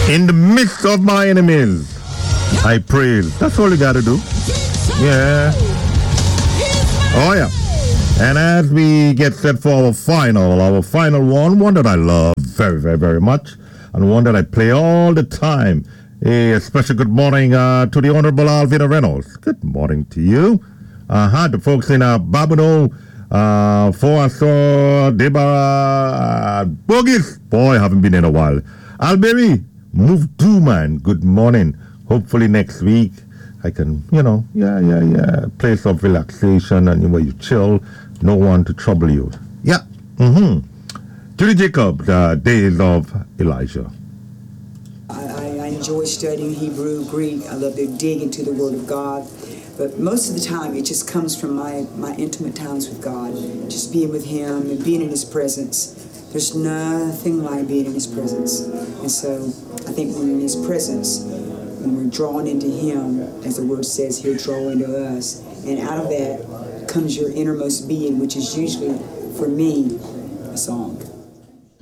In the midst of my enemies, I praise. That's all you got to do. Yeah. Oh, yeah. And as we get set for our final one that I love very, very, very much, and one that I play all the time. A special good morning to the Honorable Alvina Reynolds. Good morning to you. The folks in Babino, Foaso, Deborah, Bogus. Boy, haven't been in a while. Alberry, move to, man. Good morning. Hopefully next week I can, play some relaxation and where you chill. No one to trouble you. Yeah. Judy Jacob, the Days of Elijah. I enjoy studying Hebrew, Greek. I love to dig into the Word of God. But most of the time, it just comes from my intimate times with God. Just being with Him and being in His presence. There's nothing like being in His presence. And so I think when we're in His presence, when we're drawn into Him, as the Word says, He'll draw into us. And out of that comes your innermost being, which is usually, for me, a song.